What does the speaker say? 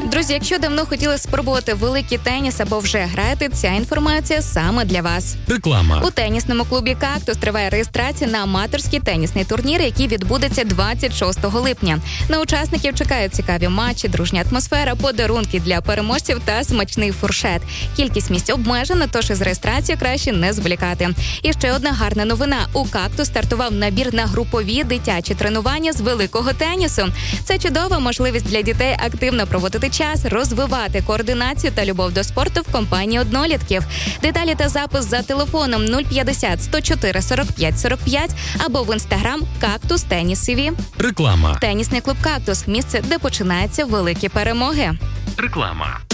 Друзі, якщо давно хотіли спробувати великий теніс або вже граєте, ця інформація саме для вас. Реклама. У тенісному клубі «Кактус» триває реєстрація на аматорський тенісний турнір, який відбудеться 26 липня. На учасників чекають цікаві матчі, дружня атмосфера, подарунки для переможців та смачний фуршет. Кількість місць обмежена, тож із реєстрацією краще не зволікати. І ще одна гарна новина. У «Кактус» стартував набір на групові дитячі тренування з великого тенісу. Це чудова можливість для дітей активно проводити час, розвивати координацію та любов до спорту в компанії однолітків. Деталі та запис за телефоном 050 104 45 45 або в інстаграм «Кактус Теніс ТВ». Реклама. Тенісний клуб «Кактус» – місце, де починаються великі перемоги. Реклама.